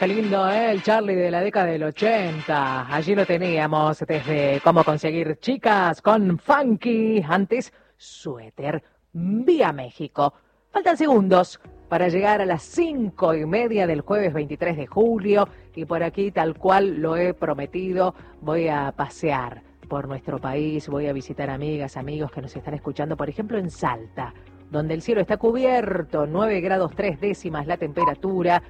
qué lindo, ¿eh? El Charlie de la década del 80. Allí lo teníamos desde Cómo conseguir chicas con Funky. Antes, Suéter, vía México. Faltan segundos para llegar a las 5:30 del jueves 23 de julio. Y por aquí, tal cual lo he prometido, voy a pasear por nuestro país. Voy a visitar amigas, amigos que nos están escuchando, por ejemplo, en Salta, donde el cielo está cubierto, 9 grados 3 décimas la temperatura,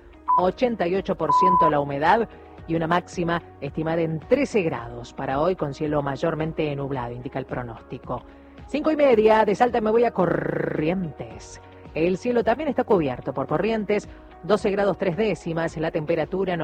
88% la humedad y una máxima estimada en 13 grados para hoy con cielo mayormente nublado, indica el pronóstico. 5:30, de Salta me voy a Corrientes. El cielo también está cubierto por Corrientes, 12 grados 3 décimas la temperatura,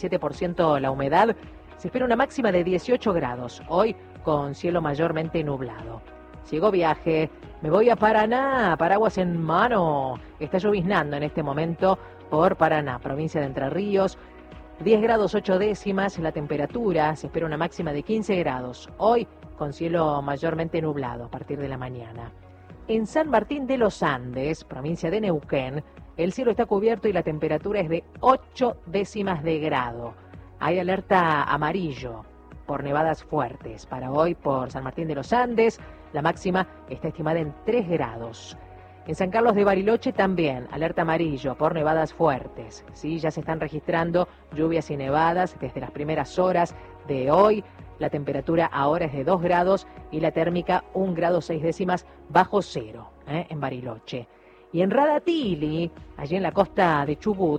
97% la humedad. Se espera una máxima de 18 grados, hoy con cielo mayormente nublado. Sigo viaje, me voy a Paraná, paraguas en mano. Está lloviznando en este momento por Paraná, provincia de Entre Ríos. 10 grados 8 décimas la temperatura, se espera una máxima de 15 grados. Hoy con cielo mayormente nublado a partir de la mañana. En San Martín de los Andes, provincia de Neuquén, el cielo está cubierto y la temperatura es de 8 décimas de grado. Hay alerta amarillo por nevadas fuertes para hoy por San Martín de los Andes. La máxima está estimada en 3 grados. En San Carlos de Bariloche también, alerta amarillo por nevadas fuertes. Sí, ya se están registrando lluvias y nevadas desde las primeras horas de hoy. La temperatura ahora es de 2 grados y la térmica 1 grado 6 décimas bajo cero en Bariloche. Y en Radatili, allí en la costa de Chubut,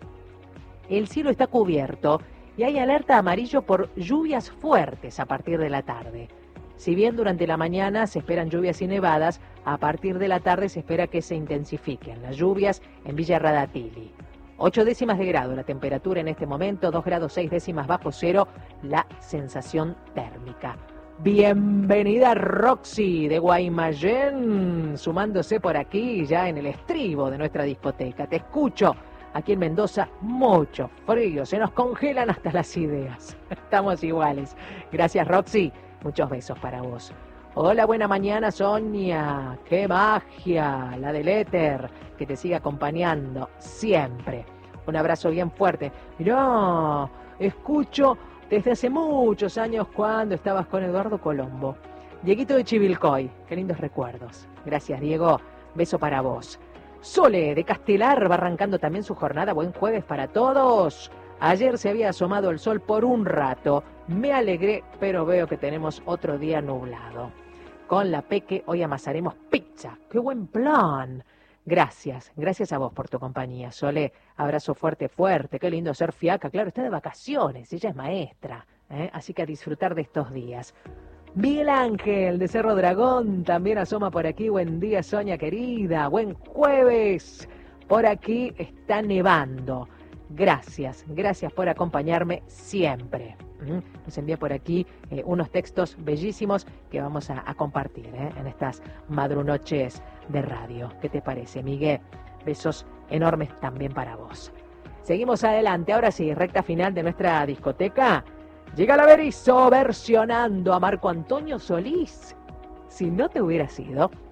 el cielo está cubierto y hay alerta amarillo por lluvias fuertes a partir de la tarde. Si bien durante la mañana se esperan lluvias y nevadas, a partir de la tarde se espera que se intensifiquen las lluvias en Villa Radatili. 8 décimas de grado la temperatura en este momento, 2 grados 6 décimas bajo cero la sensación térmica. Bienvenida Roxy de Guaymallén, sumándose por aquí ya en el estribo de nuestra discoteca. Te escucho. Aquí en Mendoza, mucho frío, se nos congelan hasta las ideas. Estamos iguales. Gracias, Roxy. Muchos besos para vos. Hola, buena mañana, Sonia. ¡Qué magia! La del éter, que te sigue acompañando siempre. Un abrazo bien fuerte. Mirá, escucho desde hace muchos años cuando estabas con Eduardo Colombo. Dieguito de Chivilcoy, qué lindos recuerdos. Gracias, Diego. Beso para vos. Sole de Castelar va arrancando también su jornada. Buen jueves para todos. Ayer se había asomado el sol por un rato. Me alegré, pero veo que tenemos otro día nublado. Con la Peque hoy amasaremos pizza. ¡Qué buen plan! Gracias a vos por tu compañía, Sole. Abrazo fuerte, fuerte. Qué lindo ser fiaca. Claro, está de vacaciones, ella es maestra, así que a disfrutar de estos días. Miguel Ángel de Cerro Dragón también asoma por aquí. Buen día, Sonia querida. Buen jueves. Por aquí está nevando. Gracias por acompañarme siempre. Nos envía por aquí unos textos bellísimos que vamos a compartir en estas madrunoches de radio. ¿Qué te parece, Miguel? Besos enormes también para vos. Seguimos adelante. Ahora sí, recta final de nuestra discoteca. Llega la Berizo versionando a Marco Antonio Solís. Si no te hubiera sido.